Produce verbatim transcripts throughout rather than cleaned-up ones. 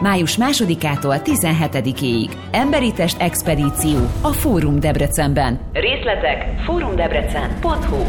május másodikától tizenhetedikéig. Emberi test expedíció a Fórum Debrecenben. Részletek fórum debrecen pont hu.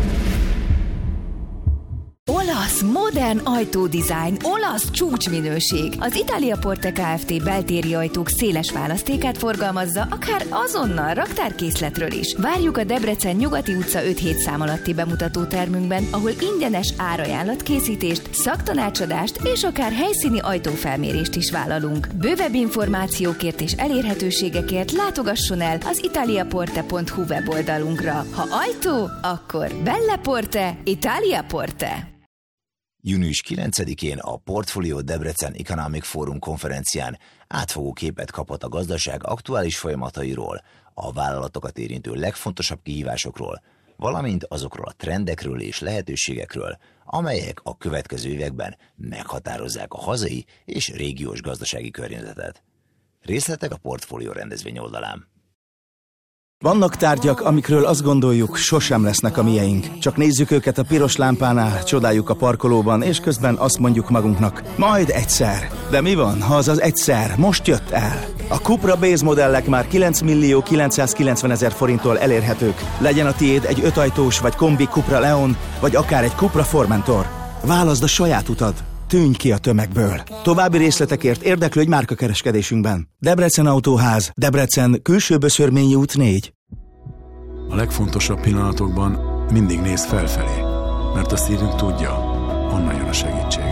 Olasz, modern ajtódizájn, olasz csúcsminőség. Az Italia Porte Kft. Beltéri ajtók széles választékát forgalmazza, akár azonnal raktárkészletről is. Várjuk a Debrecen Nyugati utca öt-hét szám alatti bemutatótermünkben, ahol ingyenes árajánlatkészítést, szaktanácsadást és akár helyszíni ajtófelmérést is vállalunk. Bővebb információkért és elérhetőségekért látogasson el az italiaporte pont hu weboldalunkra. Ha ajtó, akkor Belle Porte, Italia Porte. június kilencedikén a Portfolio Debrecen Economic Forum konferencián átfogó képet kapott a gazdaság aktuális folyamatairól, a vállalatokat érintő legfontosabb kihívásokról, valamint azokról a trendekről és lehetőségekről, amelyek a következő években meghatározzák a hazai és régiós gazdasági környezetet. Részletek a Portfolio rendezvény oldalán. Vannak tárgyak, amikről azt gondoljuk, sosem lesznek a mieink. Csak nézzük őket a piros lámpánál, csodáljuk a parkolóban, és közben azt mondjuk magunknak, majd egyszer. De mi van, ha az az egyszer most jött el? A Cupra Base modellek már kilenc millió kilencszázkilencvenezer forinttól elérhetők. Legyen a tiéd egy ötajtós vagy kombi Cupra Leon, vagy akár egy Cupra Formentor. Válaszd a saját utad. Tűnj ki a tömegből. További részletekért érdeklődj márkakereskedésünkben. Debrecen Autóház, Debrecen, Külső Böszörményi út négy. A legfontosabb pillanatokban mindig nézz felfelé, mert a szívünk tudja, honnan jön a segítség.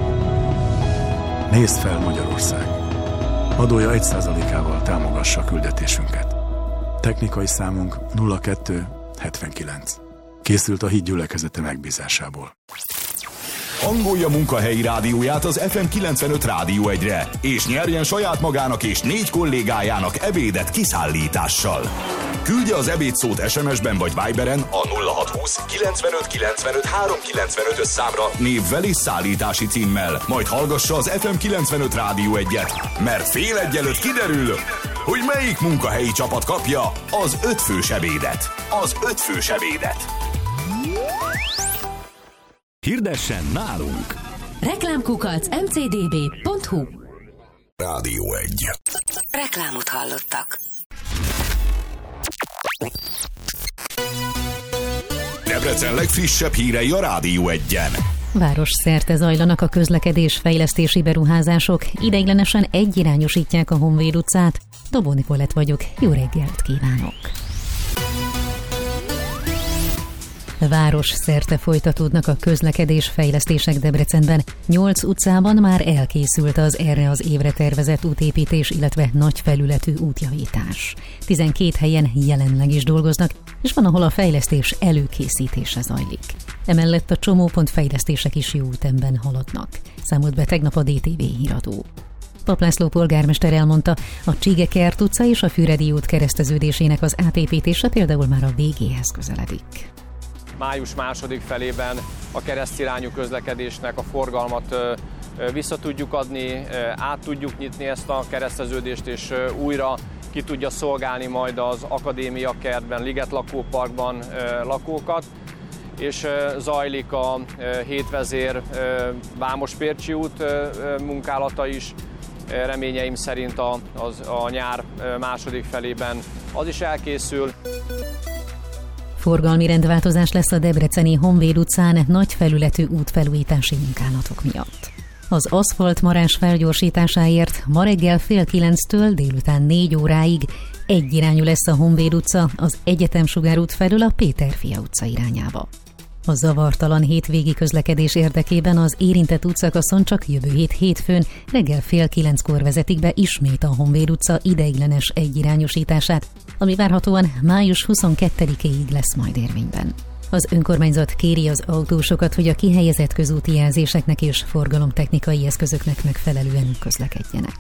Nézz fel Magyarország. Adója egy százalékával támogassa a küldetésünket. Technikai számunk nulla kettő hetvenkilenc. Készült a Híd gyülekezete megbízásából. Hangolja munkahelyi rádióját az ef em kilencvenöt Rádió egyre, és nyerjen saját magának és négy kollégájának ebédet kiszállítással. Küldje az ebédszót es em es-ben vagy Viberen a nulla hatszázhúsz kilencvenöt kilencvenöt háromszázkilencvenötös számra névvel és szállítási címmel, majd hallgassa az ef em kilencvenöt Rádió egyet, mert fél egy előtt kiderül, hogy melyik munkahelyi csapat kapja az ötfős ebédet. Az ötfős ebédet. Hirdessen nálunk! Reklámkukac em cé dé bé pont hu. Rádió egy. Reklámot hallottak. Debrecen legfrissebb hírei a Rádió egyen. Városszerte zajlanak a közlekedés-fejlesztési beruházások, ideiglenesen egyirányosítják a Honvéd utcát. Dobó Nikolett vagyok, jó reggelt kívánok! Városszerte folytatódnak a közlekedés-fejlesztések Debrecenben. Nyolc utcában már elkészült az erre az évre tervezett útépítés, illetve nagy felületű útjavítás. tizenkét helyen jelenleg is dolgoznak, és van, ahol a fejlesztés előkészítése zajlik. Emellett a csomópont fejlesztések is jó ütemben haladnak, számolt be tegnap a dé té vé híradó. Pap László polgármester elmondta, a Csigekert utca és a Füredi út kereszteződésének az átépítése például már a végéhez közeledik. Május második felében a keresztirányú közlekedésnek a forgalmat vissza tudjuk adni, át tudjuk nyitni ezt a kereszteződést, és újra ki tudja szolgálni majd az Akadémia kertben, Liget lakóparkban lakókat, és zajlik a hétvezér Vámos-Pércsi út munkálata is. Reményeim szerint a, az, a nyár második felében az is elkészül. Forgalmi rendváltozás lesz a debreceni Honvéd utcán nagy felületű útfelújítási munkálatok miatt. Az aszfaltmarás felgyorsításáért ma reggel fél kilenctől délután négy óráig egyirányú lesz a Honvéd utca az Egyetemsugár út felől a Péterfia utca irányába. A zavartalan hétvégi közlekedés érdekében az érintett útszakaszon csak jövő hét hétfőn reggel fél kilenckor vezetik be ismét a Honvéd utca ideiglenes egyirányosítását, ami várhatóan május huszonkettedikéig lesz majd érvényben. Az önkormányzat kéri az autósokat, hogy a kihelyezett közúti jelzéseknek és forgalomtechnikai eszközöknek megfelelően közlekedjenek.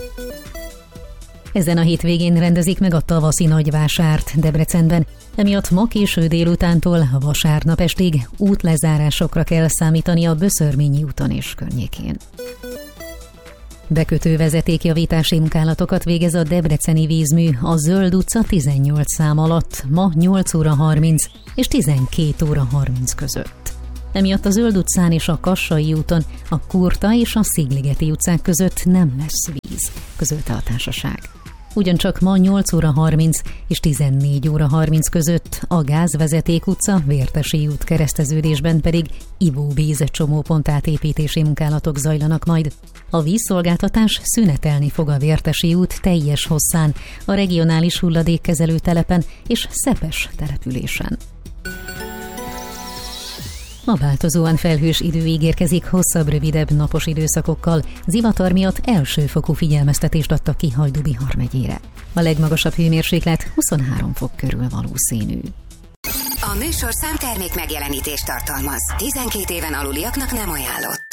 Ezen a hétvégén rendezik meg a tavaszi nagyvásárt Debrecenben, emiatt ma késő délutántól vasárnap estig útlezárásokra kell számítani a Böszörményi úton és környékén. Bekötő vezetékjavítási munkálatokat végez a debreceni vízmű a Zöld utca tizennyolc szám alatt ma nyolc óra harminc és tizenkét óra harminc között. Emiatt a Zöld utcán és a Kassai úton, a Kurta és a Szigligeti utcák között nem lesz víz, közölte a társaság. Ugyancsak ma nyolc óra harminc és tizennégy óra harminc között a Gázvezeték utca, Vértesi út kereszteződésben pedig ivóvíz csomópont átépítési munkálatok zajlanak majd. A vízszolgáltatás szünetelni fog a Vértesi út teljes hosszán, a regionális hulladékkezelő telepen és Szepes településen. A változóan felhős idő ígérkezik hosszabb, rövidebb napos időszakokkal. Zivatar miatt elsőfokú figyelmeztetést adtak ki Hajdú-Bihar megyére. A legmagasabb hőmérséklet huszonhárom fok körül valószínű. A műsorszám termék megjelenítést tartalmaz. tizenkét éven aluliaknak nem ajánlott.